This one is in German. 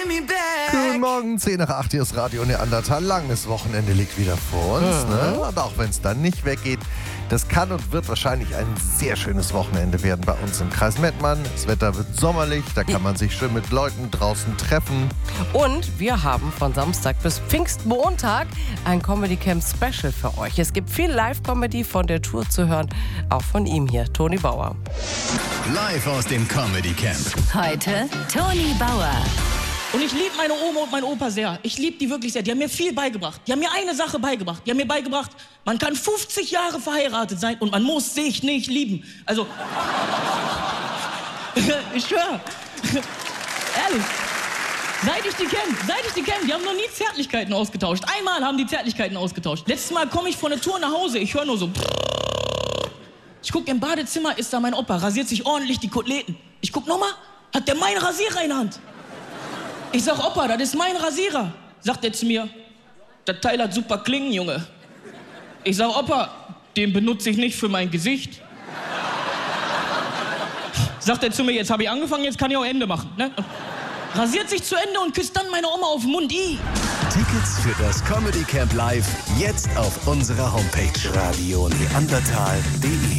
Guten Morgen, 10 nach 8, hier ist Radio Neandertal. Langes Wochenende liegt wieder vor uns. Ne? Aber auch wenn es dann nicht weggeht, das kann und wird wahrscheinlich ein sehr schönes Wochenende werden bei uns im Kreis Mettmann. Das Wetter wird sommerlich, da kann man sich schön mit Leuten draußen treffen. Und wir haben von Samstag bis Pfingstmontag ein Comedy Camp Special für euch. Es gibt viel Live-Comedy von der Tour zu hören, auch von ihm hier, Toni Bauer. Live aus dem Comedy Camp. Heute Toni Bauer. Und ich liebe meine Oma und meinen Opa sehr. Ich liebe die wirklich sehr. Die haben mir viel beigebracht. Die haben mir eine Sache beigebracht. Die haben mir beigebracht, man kann 50 Jahre verheiratet sein und man muss sich nicht lieben. Also, ich schwöre. Ehrlich. Seit ich die kenne, die haben noch nie Zärtlichkeiten ausgetauscht. Einmal haben die Zärtlichkeiten ausgetauscht. Letztes Mal komme ich von der Tour nach Hause, ich höre nur so. Ich gucke im Badezimmer, ist da mein Opa, rasiert sich ordentlich die Koteletten. Ich guck nochmal, hat der meinen Rasierer in der Hand. Ich sag, Opa, das ist mein Rasierer. Sagt er zu mir, das Teil hat super Klingen, Junge. Ich sag, Opa, den benutze ich nicht für mein Gesicht. Sagt er zu mir, jetzt habe ich angefangen, jetzt kann ich auch Ende machen. Ne? Rasiert sich zu Ende und küsst dann meine Oma auf den Mund. Tickets für das Comedy Camp Live jetzt auf unserer Homepage radioneandertal.de.